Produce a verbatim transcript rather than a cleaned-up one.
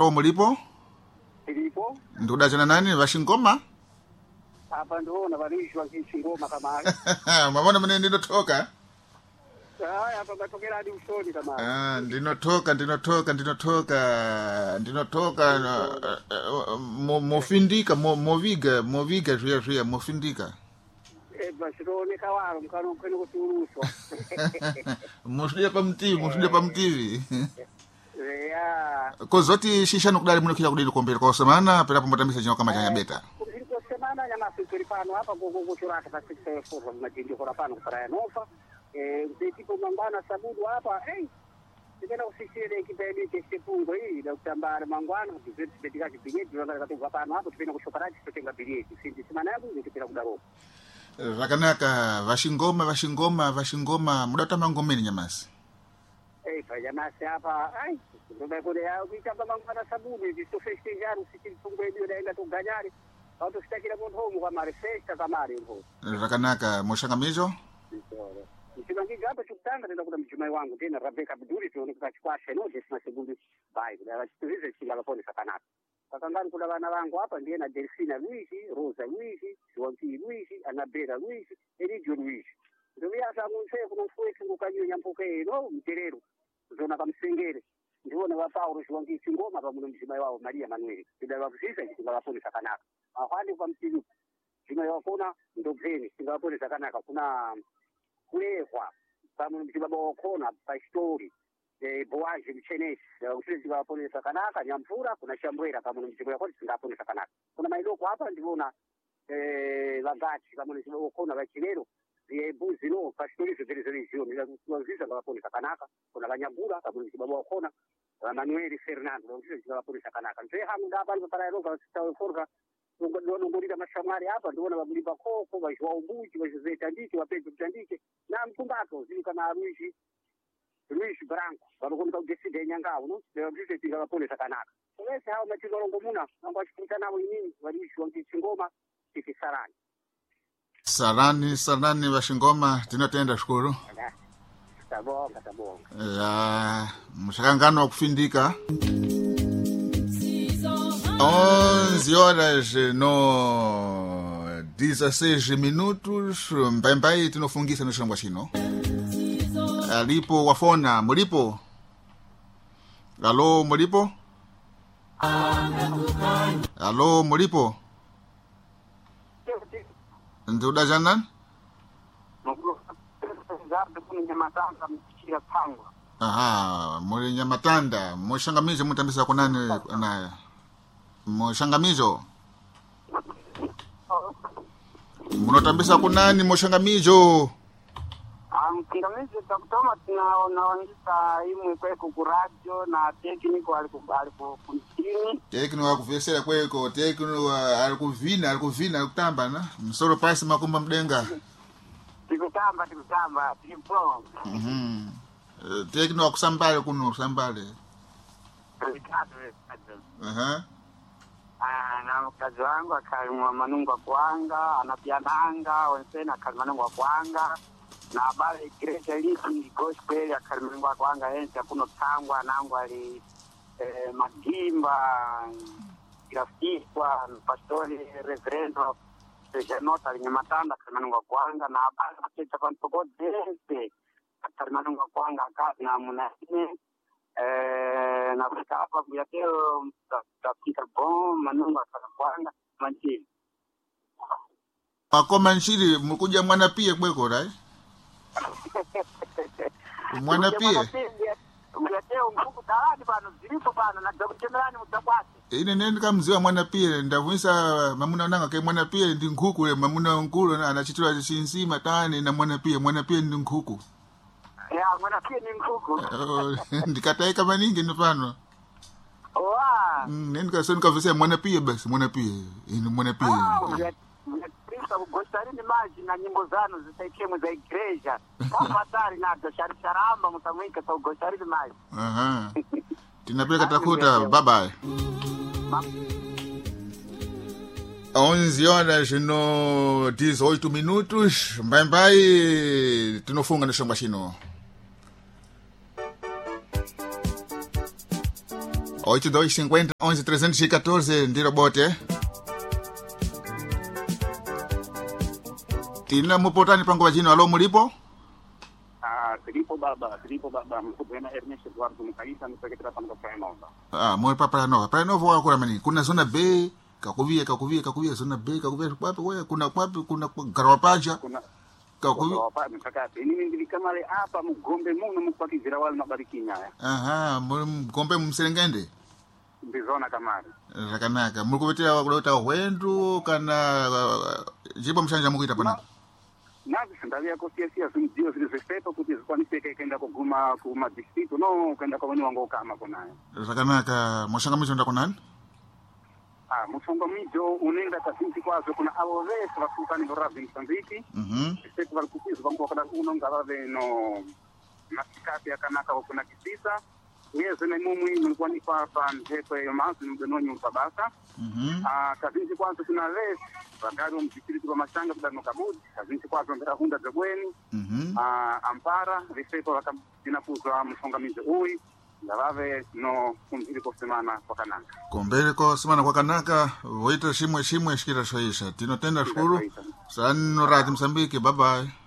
O mulipo? Ilipo? Ndikudachana nani Vashingoma? Hapa ndiona valishwa kishingoma kama haya. Mabona mene ndinotoka? Haya hapa matokera hadi usoni kama haya. Ah, ndinotoka, ndinotoka, ndinotoka, ndinotoka mofindika, moviga, moviga zviya zviya, mofindika. Eh, bashirone kawaro mkano kwene kuturuswa. Mushudia pa mtivi, mushudia pa mtivi. Ya. Kozoti shisha nokudali muno kila kudili kombele kwa semana pela pomotambisa jino kama chanya beta. Kwa semana nyama fikiri pano hapa gogo kuchurata pa six four majindio kwa pano kwa ya nofa. Eh, tipo mangwana sabudu hapa, eh. Sikena usishire kipedi kesepungo hii na kutambara mangwana kizeti betika kipigeti tunataka katoka pano hapo tupenda kushoparaji tutenga bileti. Sindi semana yangu nikipenda kudaro. Rakanaka Vashingoma, Vashingoma, Vashingoma muda tamangomeni nyamasi. Eh, pa nyamasi hapa, ai. Ndio kule yao kitamba mangwana sabudu hivi so festejar usikifungo hiyo daenda tu ganyari. Auto sitakira kwa homu kwa mare festa kama mare huko. Rakanaka moshangamizo? Mchimangiga hapa chukutanga tenda kuna mchumai wangu tena Rebecca Biduri tuone kukachikwasha no jesima segundi bai kuna tulize chingala pole sakanaka. Kakangani kuna wana wangu hapa ndiye na Delfina Luigi, Rosa Luigi, Swanti Luigi, Anabela Luigi, Eligio Luigi. Ndio hata munse kuna mfueki ngukanyo nyampoke no mterero. Zona kamsengere. Ndio na Paulo Swanti Singoma pamoja na mchumai wao Maria Manuel. Ndio wafisha chingala pole sakanaka. Afandi kwa mtilu. Jina yao kuna ndio peni chingala pole sakanaka kuna kulekwa pamoja mtibaba wakona pa story eh boaje mchenesi usisi kwa polisi kanaka nyamfura kuna shambwera pamoja mtibaba kwa singaponi kanaka kuna mailoko hapa ndivona eh lagachi pamoja mtibaba wakona wa kilero eh buzi no pa story zile zile zio bila kuanzisha kwa polisi kanaka kuna kanyagura pamoja mtibaba wakona na Manuel Fernando usisi kwa polisi kanaka ndio hamu hapa ndipo para roka sitawe forka ndio ndio mashamari hapa ndio na wabulipa koko wa ubuji wa zetandike wapepe mtandike na mkumbato zili kama Luigi Luigi Branco wanakwenda kujisida nyangao no leo vile tinga pole sakanaka sasa hao matizo longo muna mambo ashikuta nao nini walishi wangicingoma tikisarani Sarani sarani Vashingoma tinotenda shukuru tabonga tabonga ya mshangano wa kufindika onze horas no dezesseis minutos mbambai tinofungisa no shangwa chino alipo wafona mulipo alo mulipo alo mulipo nduda janan aha muri nyamatanda mushangamize mutambisa kunani na moshangamizo munotambisa kunani moshangamizo mkingamizi takutoma tunaonaonisa imwe kweko ku radio na tekniko alikubali kufunzini tekniko akuvesera kweko tekniko alikuvina alikuvina alikutamba na msoro pasi makumba mdenga tikutamba tikutamba tipo mhm tekniko akusambale kuno sambale aha ah na mkazi wangu akalimwa manungwa kwanga anapiananga wensena akalimwa kwanga na habari greja lisi gospel akalimwa kwanga enzi kuno tangwa nangu ali eh, magimba grafikwa pastori reverendo sejanota alinymatanda akalimwa kwanga na habari acha kwa mpoko dese akalimwa kwanga kazi na munasine eh na fika hapa kuyateo tapika bon manunga kwanga manchini akoma nshiri mkuja mwana pie kweko rai mwana pie kuyateo mkuku tawadi bano zilipo bano na dokutemelani mutakwati ine nene kamziwa mwana pie ndavunisa mamuna nanga ke mwana pie ndi nkuku le mamuna nkulu na anachitwa chinsima tani na mwana pie mwana pie ndi nkuku ya mwana pie ni nkuku ndikataika maningi nipano oa nene kasoni kavisia mwana pie basi mwana pie ini mwana pie Krista ugostari ni maji na nyimbo zanu zitaichemwe za igreja wafatari nato sharamba mutamwika sa ugostari ni maji aha tinapeleka takuta bye onze horas no dezoito minutos mbai mbai tinofunga no shamba chino oito dois cinquenta onze trezentos e quatorze ndilo bote. Tina mupotani pango wajino alo mulipo? Ah, Filipo baba, Filipo baba, mkubwena Ernest Eduardo Mkaisa mpeketera pango Praia Nova. Ah, mwe pa Praia Nova. Praia Nova wakula mani. Kuna zona B, kakuvia, kakuvia, kakuvia, zona B, kakuvia, kwapi, wewe, kuna kwapi, kuna Garawapaja. Kuna Kakuvia. Garawapaja, mkakati. Nini ngili kamale hapa mgombe muno mpakizira wali mabarikinya ya. Aha, mgombe mserengende. Mbizona kamari. Rakanaka. Mkubetea wakulota wendu, kana jibo mshanja mkuita pana. Nazi sindavia kosia sia zimdio zilizeseto kuti zikwani seke kenda kuguma kuma distrito no kenda kwa wani wango kama kunaye. Rakanaka, mwashanga mizo nda kunani? Ah, musongo mijo unenda kazinti kwazo kuna aloresa wakukani dorazi Msambiki. Mhm. Setu walikukizu wangu wakada uno ngalave no masikati ya kanaka wakuna kisisa. Uweze na mumui mlikuwa nipa hapa njepo ya mazi mbenonyi utabasa. Mhm. Ah, kazinti kwazo kuna res bagari mzikiri kwa mashanga kudano kabudi. Kazinti kwazo mbera hunda jabweni. Mhm. Ah, ampara riseto wakabinafuzwa msonga mijo ui. Ngalave no kumzili kwa semana kwa kanaka. Kombele ko semana kwa kanaka, woita shimwe shimwe shikira shoisha. Tino tenda shukuru. Sano radi Msambiki, bye bye.